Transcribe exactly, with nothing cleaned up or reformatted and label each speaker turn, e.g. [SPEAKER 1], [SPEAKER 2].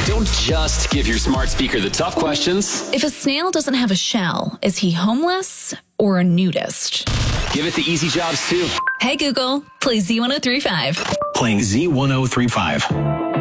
[SPEAKER 1] Don't just give your smart speaker the tough questions.
[SPEAKER 2] If a snail doesn't have a shell, is he homeless or a nudist?
[SPEAKER 1] Give it the easy jobs, too.
[SPEAKER 2] Hey, Google, play Z one oh three five.
[SPEAKER 3] Playing Z one oh three five.